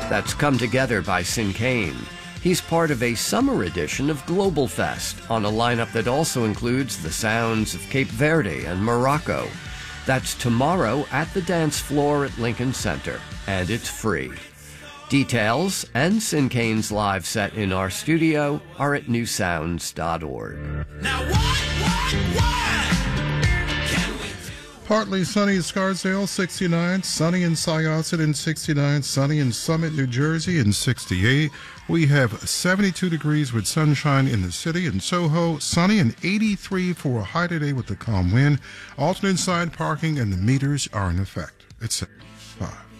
that's come together by Syncane. He's part of a summer edition of Global Fest on a lineup that also includes the sounds of Cape Verde and Morocco. That's tomorrow at the dance floor at Lincoln Center, and it's free. Details and Syncane's live set in our studio are at newsounds.org. Now what? Partly sunny in Scarsdale, 69. Sunny in Syosset, 69. Sunny in Summit, New Jersey, 68. We have 72 degrees with sunshine in the city. In Soho, sunny and 83 for a high today with the calm wind. Alternate side parking and the meters are in effect. It's 5.